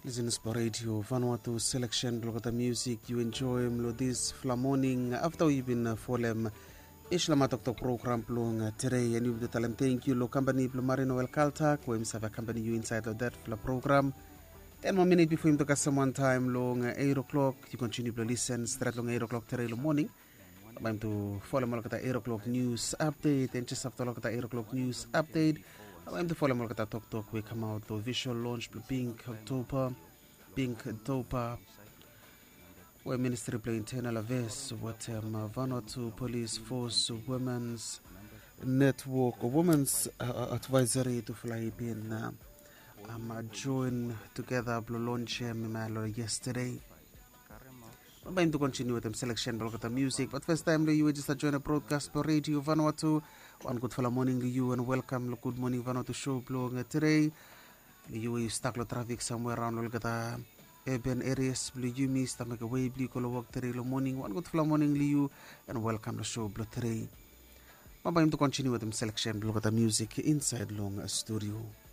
Business Radio Vanuatu selection blogata music you enjoy mlo this fla morning after you've been folem Ishlama Tok program plong today and you the talent thank you lo company plo Marino El Calta ko himself accompany you inside of that fla program 10 more minutes before him to cast someone time long 8 o'clock you continue to listen straight long 8 o'clock today morning I'm to follow malakata 8 o'clock news update and just after lokata 8 o'clock news update I'm to follow malakata talk we come out to visual launch Pink October where Ministry play internal affairs what Vanuatu Police Force Women's Network Women's Advisory to fly in join together blue launch yesterday. I'm going to continue with them selection block of music, but first time you just join a broadcast for Radio Vanuatu. One good for morning to you and welcome. Good morning Vanuatu show blowing today. You stuck the traffic somewhere around Olgata urban areas. Blue you miss to make a way blue color walk today morning. One good for morning to you and welcome the show blue today. I'm going to continue with them selection block of music inside long studio.